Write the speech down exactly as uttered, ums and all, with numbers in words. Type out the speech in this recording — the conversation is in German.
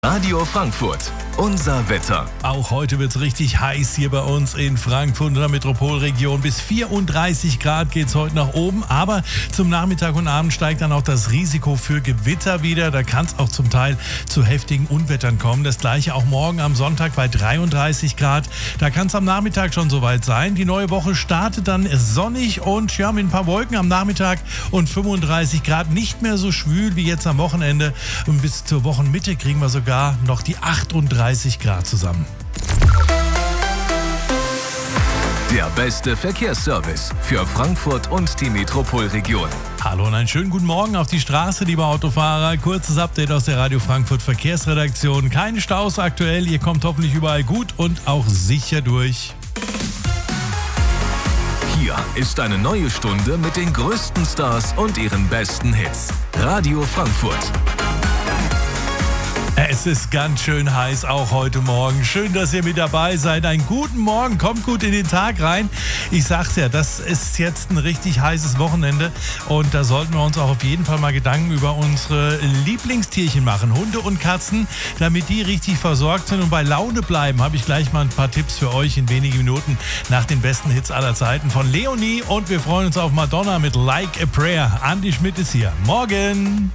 Radio Frankfurt, unser Wetter. Auch heute wird es richtig heiß hier bei uns in Frankfurt und der Metropolregion. Bis vierunddreißig Grad geht es heute nach oben, aber zum Nachmittag und Abend steigt dann auch das Risiko für Gewitter wieder. Da kann es auch zum Teil zu heftigen Unwettern kommen. Das gleiche auch morgen am Sonntag bei dreiunddreißig Grad. Da kann es am Nachmittag schon soweit sein. Die neue Woche startet dann sonnig und ja, mit ein paar Wolken am Nachmittag und fünfunddreißig Grad. Nicht mehr so schwül wie jetzt am Wochenende. Und bis zur Wochenmitte kriegen wir sogar noch die achtunddreißig Grad zusammen. Der beste Verkehrsservice für Frankfurt und die Metropolregion. Hallo und einen schönen guten Morgen auf die Straße, liebe Autofahrer. Kurzes Update aus der Radio Frankfurt Verkehrsredaktion. Keine Staus aktuell, ihr kommt hoffentlich überall gut und auch sicher durch. Hier ist eine neue Stunde mit den größten Stars und ihren besten Hits. Radio Frankfurt. Es ist ganz schön heiß, auch heute Morgen. Schön, dass ihr mit dabei seid. Einen guten Morgen, kommt gut in den Tag rein. Ich sag's ja, das ist jetzt ein richtig heißes Wochenende und da sollten wir uns auch auf jeden Fall mal Gedanken über unsere Lieblingstierchen machen, Hunde und Katzen, damit die richtig versorgt sind und bei Laune bleiben. Habe ich gleich mal ein paar Tipps für euch in wenigen Minuten nach den besten Hits aller Zeiten von Leonie und wir freuen uns auf Madonna mit Like a Prayer. Andi Schmidt ist hier. Morgen!